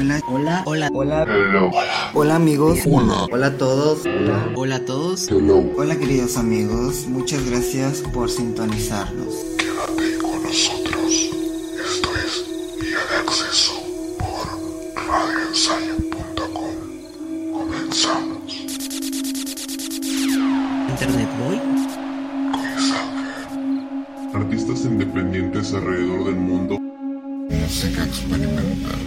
Hola. Hola. Hola. Hola. Hello. Hola amigos. Hola. Hola a todos. Hola. Hola a todos. Hello. Hola queridos amigos. Muchas gracias por sintonizarnos. Quédate con nosotros. Esto es Guía de Acceso por radioensayo.com. Comenzamos. Internet Boy. Luis Ángel. Artistas independientes alrededor del mundo. Música experimental.